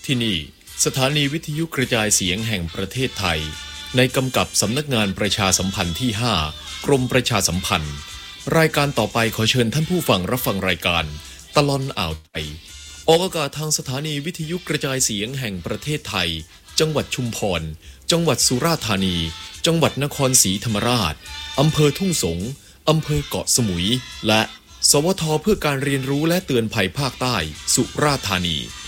ที่นี่สถานีวิทยุกระจายเสียงแห่งประเทศไทยในกำกับสำนักงานประชาสัมพันธ์ที่5กรมประชาสัมพันธ์รายการต่อไปขอเชิญท่านผู้ฟังรับฟังรายการตลอดอ่าวไทยออกอากาศทางสถานีวิทยุกระจายเสียงแห่งประเทศไทยจังหวัดชุมพรจังหวัดสุราษฎร์ธานีจังหวัดนครศรีธรรมราชอำเภอทุ่งสงอำเภอเกาะสมุยและสวทเพื่อการเรียนรู้และเตือนภัยภาคใต้สุราษฎร์ธานี